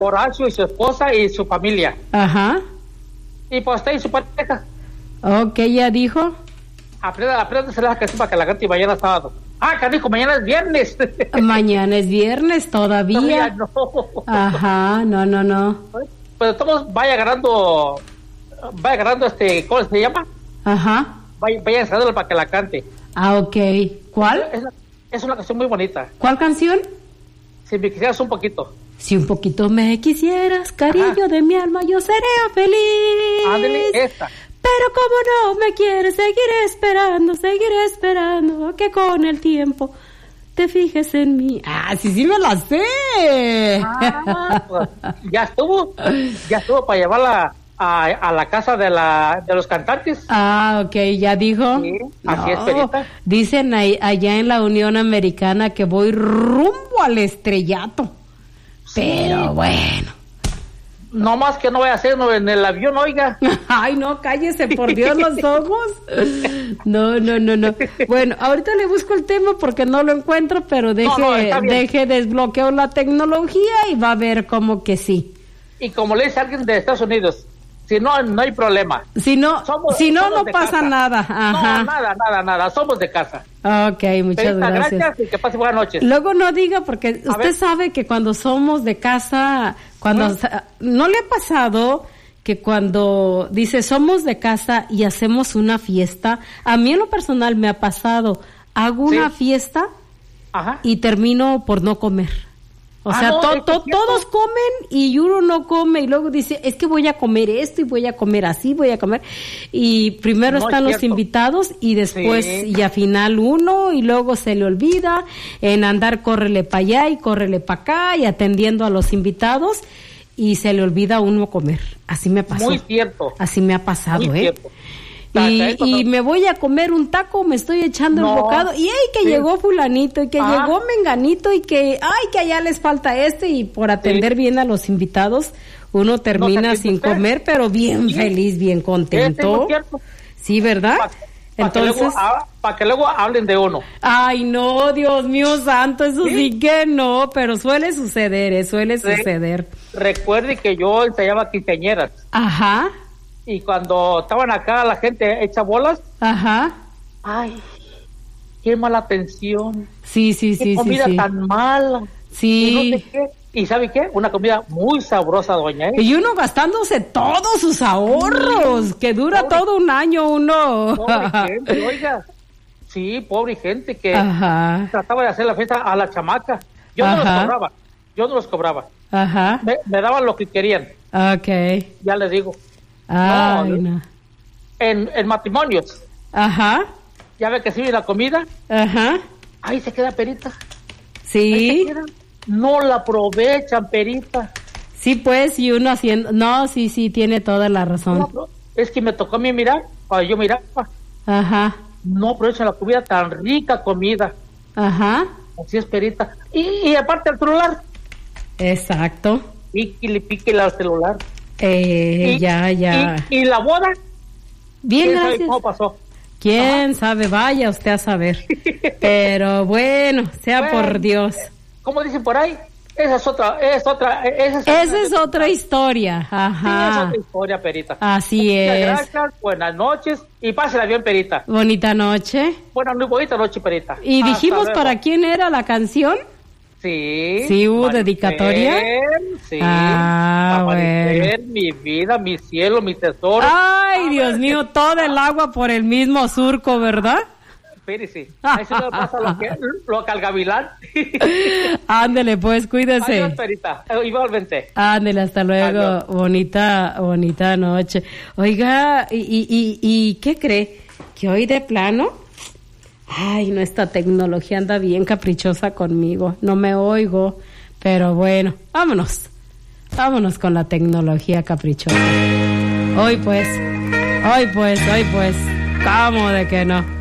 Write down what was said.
Horacio y su esposa y su familia. Ajá. Y pues está ahí su pareja. Ok, ya dijo. Apréndase la canción para que la cante mañana sábado. Ah, canijo, mañana es viernes. Mañana es viernes todavía. No. Ajá, no. Pues todos vaya agarrando ¿cómo se llama? Ajá. Vaya enseñándole para que la cante. Ah, ok. ¿Cuál? Es una canción muy bonita. ¿Cuál canción? Si me quisieras un poquito. Si un poquito me quisieras, cariño de mi alma, yo sería feliz. Ándale, esta. Pero como no me quieres, seguiré esperando que con el tiempo te fijes en mí. Ah, sí me la sé. Pues, ya estuvo para llevarla a la casa de los cantantes. Ah, ok, ya dijo. Sí, así es, Perita. Dicen allá en la Unión Americana que voy rumbo al estrellato. Sí. Pero bueno. No más que no vaya a hacer en el avión, oiga. Ay, no, cállese, por Dios, los ojos. No. Bueno, ahorita le busco el tema porque no lo encuentro, pero deje desbloqueo la tecnología y va a ver como que sí. Y como le dice alguien de Estados Unidos, si no, no hay problema. Si no pasa casa. Nada. Ajá. No, nada, somos de casa. Ok, muchas gracias. Y que pase buenas noches. Luego no diga, porque usted sabe que cuando somos de casa, ¿no le ha pasado que cuando dice somos de casa y hacemos una fiesta? A mí en lo personal me ha pasado, hago una fiesta y termino por no comer. O sea, todos comen y uno no come y luego dice, es que voy a comer esto y voy a comer así, y primero están los invitados y después y al final uno y luego se le olvida en andar córrele para allá y córrele para acá y atendiendo a los invitados y se le olvida a uno comer. Así me pasó. Muy cierto. Así me ha pasado, Muy cierto. Y me voy a comer un taco, me estoy echando el bocado y llegó fulanito y que llegó menganito y que allá les falta y por atender bien a los invitados uno termina sin comer, pero bien feliz, bien contento. Sí, ¿verdad? Entonces, para que luego hablen de uno. Ay, no, Dios mío santo, eso sí que no, pero suele suceder, suceder. Recuerde que yo ensayaba quinceañeras. Ajá. Y cuando estaban acá la gente hecha bolas. Ajá. Ay, qué mala atención. Sí. Qué comida tan mala. Sí. Y no sé qué. ¿Y sabe qué? Una comida muy sabrosa, doña. Y uno gastándose todos sus ahorros, que dura todo un año uno. Pobre gente, oiga. Sí, pobre gente que trataba de hacer la fiesta a la chamaca. Yo no los cobraba. Ajá. Me daban lo que querían. Okay. Ya les digo. No. En matrimonios. Ajá. Ya ve que sirve la comida. Ajá. Ahí se queda Perita. Sí. No la aprovechan, Perita. Sí, pues, y uno haciendo... No, sí, tiene toda la razón. No, es que me tocó a mí mirar, para yo miraba. Ajá. No aprovechan la comida, tan rica comida. Ajá. Así es, Perita. Y aparte el celular. Exacto. Píquele al celular. Ya. ¿Y la boda? Bien, gracias. ¿Sabe cómo pasó? ¿Quién sabe? Vaya usted a saber. Pero bueno, por Dios. ¿Cómo dicen por ahí? Esa es otra historia. Ajá. Sí, es otra historia, Perita. Así es. Gracias, buenas noches y pásela bien, Perita. Bonita noche. Bonita noche, Perita. ¿Y dijimos para quién era la canción? Sí. ¿Sí hubo dedicatoria? Sí. Bueno. Mi vida, mi cielo, mi tesoro. Ay, Dios mío, toda el agua por el mismo surco, ¿verdad? Espérese. Ahí se le pasa lo que al gavilán. Ándele, pues, cuídese. Adiós, Perita. Igualmente. Ándele, hasta luego. Adiós. Bonita noche. Oiga, ¿y qué cree? Que hoy de plano... Ay, no, esta tecnología anda bien caprichosa conmigo. No me oigo. Pero bueno, vámonos con la tecnología caprichosa. Hoy pues. ¿Cómo de que no?